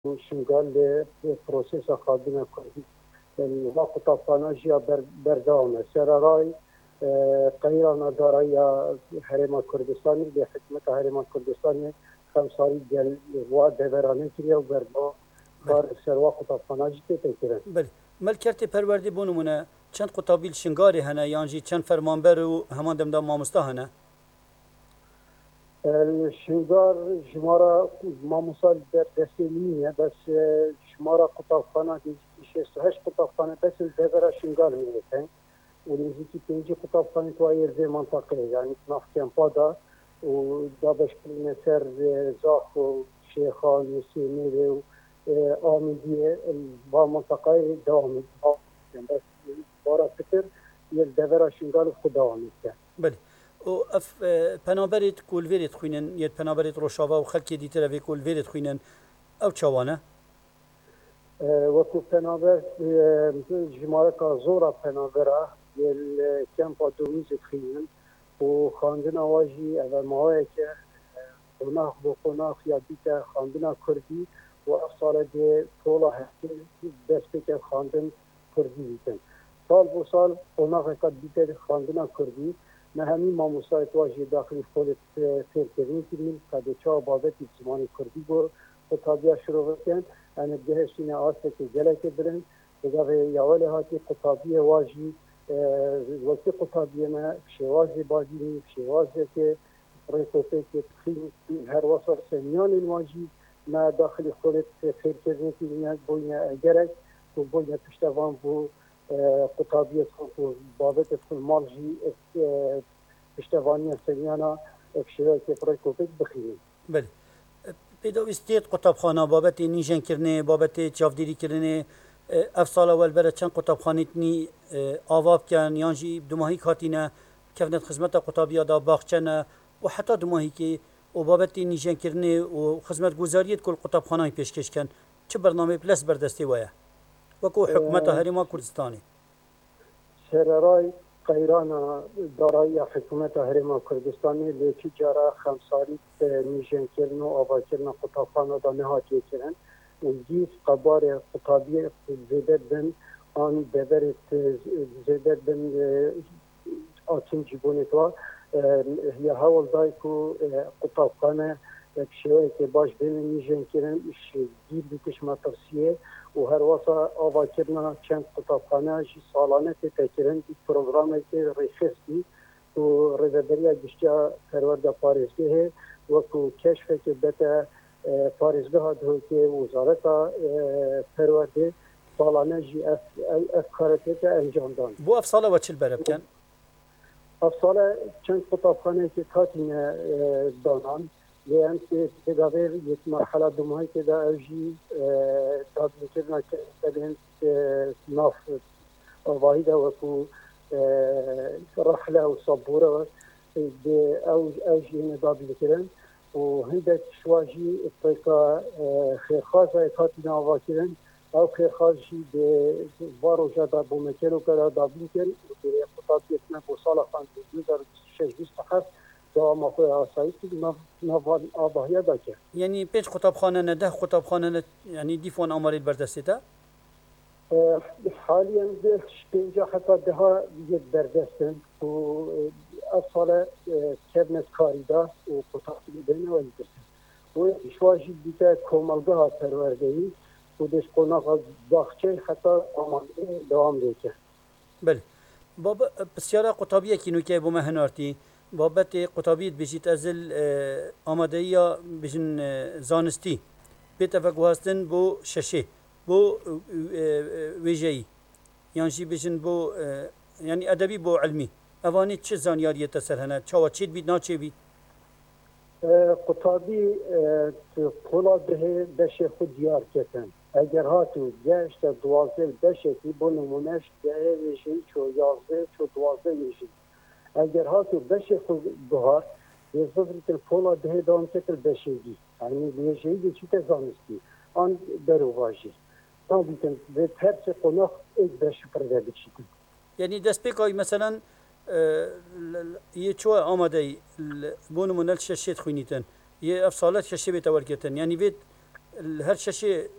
شنگال پروسس خواندن کردی و قطابخانه جیا بردامه سرارای قیران دارای حرم کردستانی به حکمت حرم کردستانی خمساری گل و دورانه کریه و بردام کار سروا قطابخانه جی تکرن. بله ملکرت پروردی بونمونه چند قطابیل شنگاری هنه یانجی چند فرمانبر و همان دمدام مامستا هنه؟ شنگار شمارا ما مثال در دستی نیه بس شمارا قطابخانه دیگه 68 قطابخانه بس دبر شنگار میگن و نزدیکی 5 قطابخانه تو ای منطقه یعنی ناف کمپادا و دابش کلین سر زاخ و شیخان و سینه و آمیدیه با منطقه دامی بس بارا فکر یه دبر شنگار خدا آمیده. بله و اف پنابرت کولویرت خوینن یه پنابرت روشاوا و خلکی دیتر اوی کولویرت خوینن او چوانه؟ وەکو پەنابەر ژمارەکە زۆرە پەنابەرە کەمپا دومیزت خوێنن و خواندنا واژی ئەvە ماوەیەکە قۆناغ بۆ قۆناغ یا بیتە خواندنا کوردی و ئەف ساڵە دێ تۆڵە هەفتێ دەست پێکە خواندن کوردی بیتن ساڵ بۆ ساڵ قۆناغێکە بیتە خواندنا کوردی نه هەمی مامۆستایەت واژی داخلی خۆلت فێرکردنی کردین کە دێچاو بابەتی زمانی کوردی بۆ قطابیه شروع بکن انا جهشتنا آسک جلک برن اگر یاوله هاتی قطابیه واجی وقتی قطابیه ما شوازی باجی شوازی که ریکوپی که تخیل هر وصل سنیان الواجی ما داخل خودت فکر کردن که نیاز بوینه اگرک و بوینه پشتوان بو قطابیه خود بابت خود مالجی پشتوانی سنیانا افشوه که ریکوپی بخیریم. بله. پیدا استید قطابخانه بابت نیجن کرنه بابت چافدیری کرنه اف سال اول برای چند قطابخانه نی آواب کن یانجی دو ماهی کاتینه کفنت خدمت قطابیه دا باغچنه و حتی دو ماهی که و بابت نیجن کرنه و خدمت گزاریت کل قطابخانه پیشکش کن چه برنامه پلس بردستی ویا وکو حکومت هرما کردستانی سررای قیران دارایی حکومت هرما کردستانی لیکی جارا خمساری نیشن کرن و آبا کرن قطابخانه دا نهاتی کرن و دیف قبار قطابی زیده بن آن ببرت زیده بن آتین جیبونیتوا یا هول دای که قطابخانه بشوی که باش بین نیشن کرن دیر بیتش مطرسیه و هر واسه آوا کردن چند قطابخانه جی سالانه تکرن دی پروگرامی که ریخستی و رزدریا گشتیا پرورده پاریزگاه و که کشفه که بتا پاریزگاه ده که وزارت پرورده سالانه جی افکارتی که انجام دان. بو افصاله و چل برب کن؟ افصاله چند قطابخانه که کاتین دانان لیان که تدابیر یک مرحله دومایی که دا اوجی دادن کردن که بین ناف واحده وکو رحله و صبوره و اوجی دادن کردن و هندک شواجی اتفاقا خیرخواه کاتی ناوا کردن او خیرخواهی به وارو جدا بومکلو که دادن کردن به قطابیت نبو سال خواند 2026 دا ما خو آسایی که نوان آباهی داده. یعنی 5 قطابخانه نه 10 قطابخانه نه یعنی دیفون آمارید بردسته تا؟ حالیاً 5 حتی 10 یک بردستن و اصلا کبنت کاری دا و قطابی دنیا ولی و شواجی دیگه کاملگاه ها پروردهی و دش قناق باخچه حتی آماده دوام دیگه. بله. بابا بسیار قطابیه که نوکه بوم هنارتی بابت قطابیت بجید ازل آماده یا بجن زانستی بتفق هستن بو ششه بو ویژه‌ای یعنی بجن بو یعنی ادبی بو علمی اوانی چه زانیاریت سر هنه چاوا چید بید نا چه بید قطابی طولا به بشه خود دیار کتن اگر هاتو گشت 12 بشه که بو نمونش ده ویژه‌ای چو 11 چو 12 ویژه‌ای اگر هاتو بشه خود بهار یه زبری که فولا ده دام کتر بشهگی یعنی بیشهگی چی تزانستی آن درو واجی تا بیتن به ترس قناخ ایک بشه پرده بچیدن یعنی دست بکای مثلا یه چوه آماده بونو منال ششت خوینیتن یه افصالات ششه بیتور کتن یعنی بید هر ششه